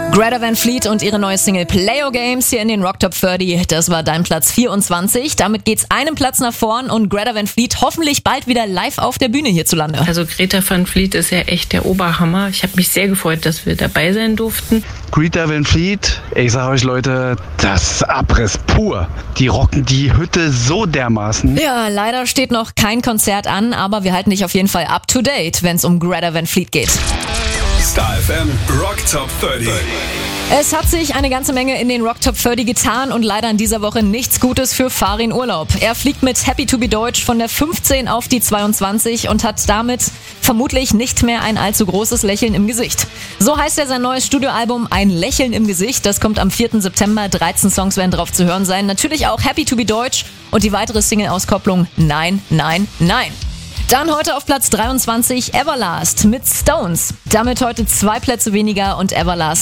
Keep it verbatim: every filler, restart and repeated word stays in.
Greta Van Fleet und ihre neue Single Play Your Games hier in den Rock Top dreißig. Das war dein Platz vierundzwanzig. Damit geht's einen Platz nach vorn und Greta Van Fleet hoffentlich bald wieder live auf der Bühne hierzulande. Also Greta Van Fleet ist ja echt der Oberhammer. Ich habe mich sehr gefreut, dass wir dabei sein durften. Greta Van Fleet, ich sag euch Leute, das ist Abriss pur. Die rocken die Hütte so dermaßen. Ja, leider steht noch kein Konzert an, aber wir halten dich auf jeden Fall up to date, wenn es um Greta Van Fleet geht. Star F M Rock Top dreißig. Es hat sich eine ganze Menge in den Rock Top dreißig getan und leider in dieser Woche nichts Gutes für Farin Urlaub. Er fliegt mit Happy to be Deutsch von der fünfzehn auf die zweiundzwanzig und hat damit vermutlich nicht mehr ein allzu großes Lächeln im Gesicht. So heißt er sein neues Studioalbum Ein Lächeln im Gesicht. Das kommt am vierten September. dreizehn Songs werden drauf zu hören sein. Natürlich auch Happy to be Deutsch und die weitere Single-Auskopplung Nein, Nein, Nein. Dann heute auf Platz dreiundzwanzig Everlast mit Stones. Damit heute zwei Plätze weniger und Everlast